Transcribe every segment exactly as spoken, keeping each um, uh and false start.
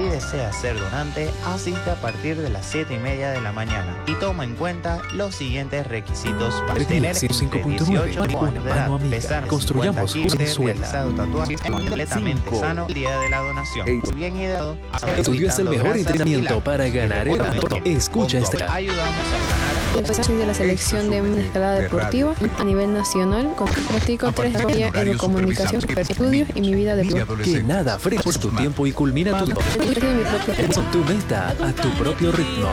Si deseas ser donante, asiste a partir de las siete y media de la mañana y toma en cuenta los siguientes requisitos para tener entre dieciocho años de edad, pesar construyamos cincuenta kilos, Venezuela. realizado tatuajes, completamente Cinco. sano el día de la donación. Ey. Bien ideado, Estudio es el mejor grasas entrenamiento y para ganar el mundo. Escucha Junto esta. ayudamos a ganar. Soy de la selección de una escalada deportiva a nivel nacional. Practico tres áreas: educomunicación, estudios y mi vida de Que nada frena por tu tiempo y culmina tu, mi propio tu meta a tu propio ritmo.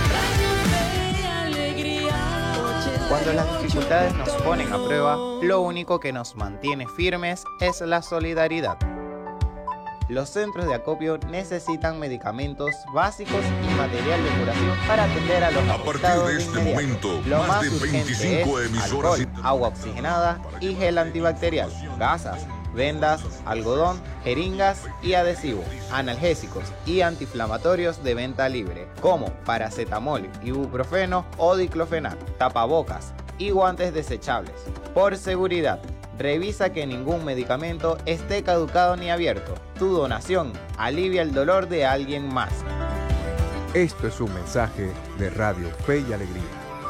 Cuando las dificultades nos ponen a prueba, lo único que nos mantiene firmes es la solidaridad. Los centros de acopio necesitan medicamentos básicos y material de curación para atender a los A partir afectados de de este inmediato. momento, Lo más más de urgente veinticinco es emisoras alcohol, agua oxigenada y gel antibacterial, gasas, vendas, algodón, jeringas y adhesivos, analgésicos y antiinflamatorios de venta libre, como paracetamol, ibuprofeno o diclofenac, tapabocas y guantes desechables. Por seguridad, revisa que ningún medicamento esté caducado ni abierto. Tu donación alivia el dolor de alguien más. Esto es un mensaje de Radio Fe y Alegría.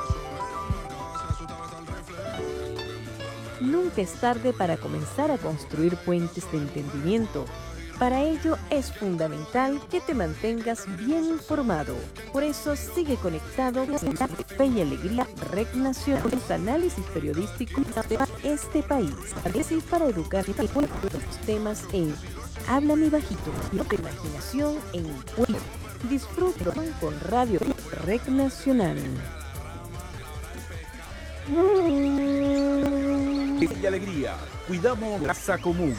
Nunca es tarde para comenzar a construir puentes de entendimiento. Para ello es fundamental que te mantengas bien informado. Por eso sigue conectado a Fe y Alegría, Red Nacional, los análisis periodísticos de este país. Análisis para educar los temas en Háblame Bajito, la imaginación en Pueblo. Disfruta con Radio Red Nacional. Y alegría, cuidamos la casa común.